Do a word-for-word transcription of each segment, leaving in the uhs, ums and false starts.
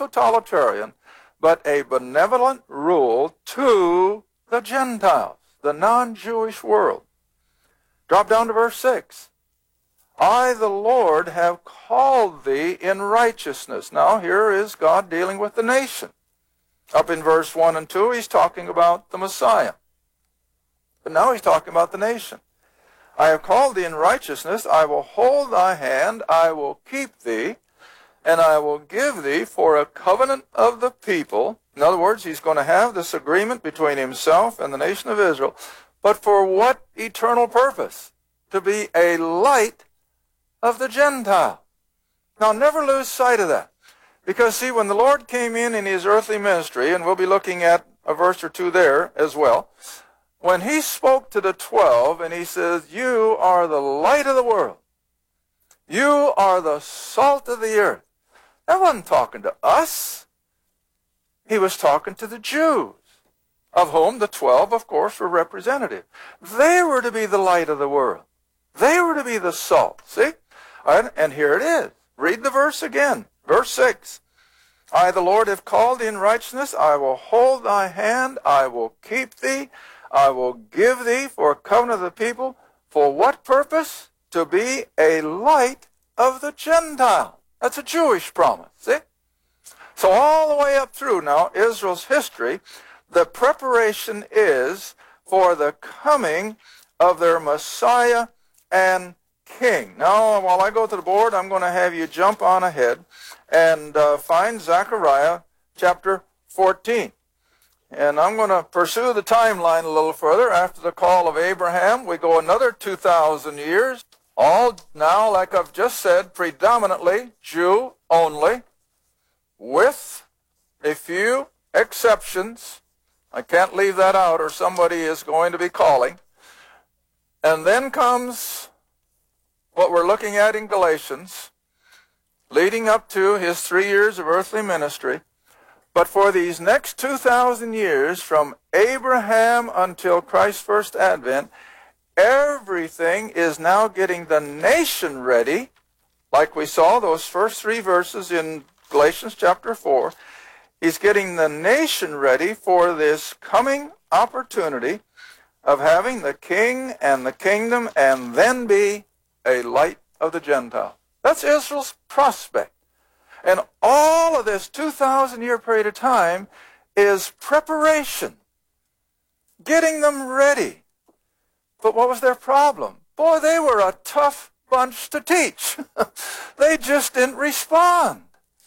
totalitarian, but a benevolent rule to the Gentiles, the non-Jewish world. Drop down to verse six. I, the Lord, have called thee in righteousness. Now, here is God dealing with the nation. Up in verse one and two, he's talking about the Messiah. But now he's talking about the nation. I have called thee in righteousness. I will hold thy hand. I will keep thee. And I will give thee for a covenant of the people. In other words, he's going to have this agreement between himself and the nation of Israel. But for what eternal purpose? To be a light of the Gentile. Now, never lose sight of that. Because, see, when the Lord came in in his earthly ministry, and we'll be looking at a verse or two there as well, when he spoke to the twelve and he says, you are the light of the world. You are the salt of the earth. That wasn't talking to us. He was talking to the Jews, of whom the twelve, of course, were representative. They were to be the light of the world. They were to be the salt. See? And, and here it is. Read the verse again. Verse six. I, the Lord, have called thee in righteousness. I will hold thy hand. I will keep thee. I will give thee for a covenant of the people. For what purpose? To be a light of the Gentile. That's a Jewish promise. See? So all the way up through now Israel's history, the preparation is for the coming of their Messiah and King. Now, while I go to the board, I'm going to have you jump on ahead and uh, find Zechariah chapter fourteen. And I'm going to pursue the timeline a little further. After the call of Abraham, we go another two thousand years. All now, like I've just said, predominantly Jew only, with a few exceptions. I can't leave that out or somebody is going to be calling. And then comes what we're looking at in Galatians, leading up to his three years of earthly ministry. But for these next two thousand years, from Abraham until Christ's first advent, everything is now getting the nation ready, like we saw those first three verses in Galatians chapter four. He's getting the nation ready for this coming opportunity of having the king and the kingdom and then be a light of the Gentile. That's Israel's prospect. And all of this two thousand year period of time is preparation, getting them ready. But what was their problem? Boy, they were a tough bunch to teach. They just didn't respond.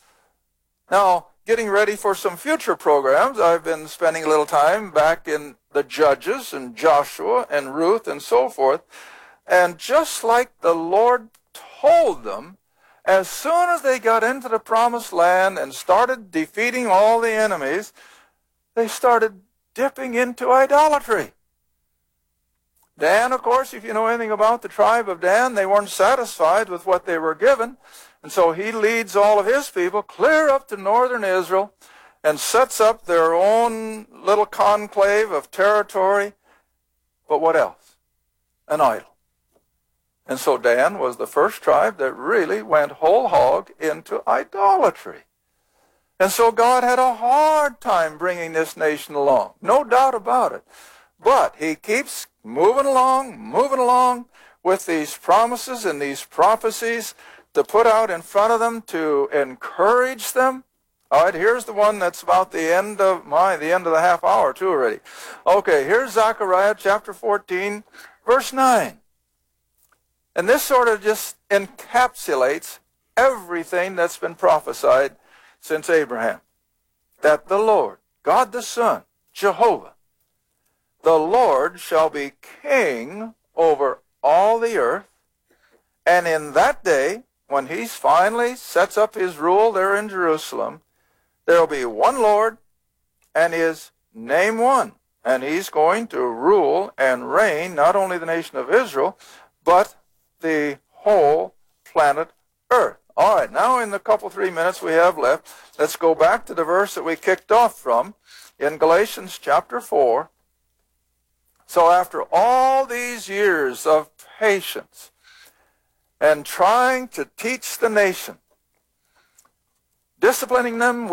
Now, getting ready for some future programs, I've been spending a little time back in the Judges and Joshua and Ruth and so forth. And just like the Lord told them, as soon as they got into the promised land and started defeating all the enemies, they started dipping into idolatry. Dan, of course, if you know anything about the tribe of Dan, they weren't satisfied with what they were given. And so he leads all of his people clear up to northern Israel and sets up their own little conclave of territory. But what else? An idol. And so Dan was the first tribe that really went whole hog into idolatry. And so God had a hard time bringing this nation along. No doubt about it. But he keeps moving along, moving along with these promises and these prophecies to put out in front of them to encourage them. All right, here's the one that's about the end of my, the end of the half hour too already. Okay, here's Zechariah chapter fourteen, verse nine. And this sort of just encapsulates everything that's been prophesied since Abraham. That the Lord, God the Son, Jehovah, the Lord shall be king over all the earth, and in that day, when he finally sets up his rule there in Jerusalem, there will be one Lord and his name one. And he's going to rule and reign not only the nation of Israel, but the whole planet Earth. All right, now in the couple, three minutes we have left, let's go back to the verse that we kicked off from in Galatians chapter four. So after all these years of patience and trying to teach the nation, disciplining them